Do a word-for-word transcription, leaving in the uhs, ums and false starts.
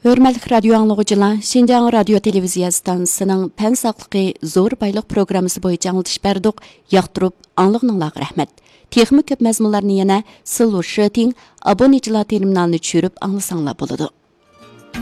Hörmətli radio anlıqçılar, Şinjan radio televiziya stansiyasının Pən saqlıqı zor baylıq proqramısı boyunca anlatış berdik. Yaqtırıb anlığınızға rəhmət. Texnik köp məzmunlarını yana Silver Shirting abonecilar terminalını çürüp anlasanlar buludu.